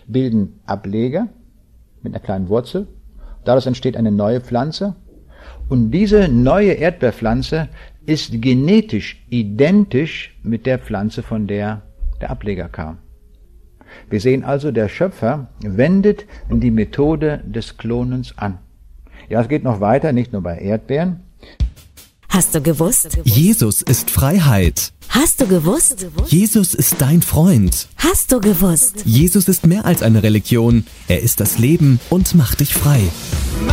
bilden Ableger mit einer kleinen Wurzel. Daraus entsteht eine neue Pflanze. Und diese neue Erdbeerpflanze ist genetisch identisch mit der Pflanze, von der der Ableger kam. Wir sehen also, der Schöpfer wendet die Methode des Klonens an. Ja, es geht noch weiter, nicht nur bei Erdbeeren. Hast du gewusst? Jesus ist Freiheit. Hast du gewusst? Jesus ist dein Freund. Hast du gewusst? Jesus ist mehr als eine Religion. Er ist das Leben und macht dich frei.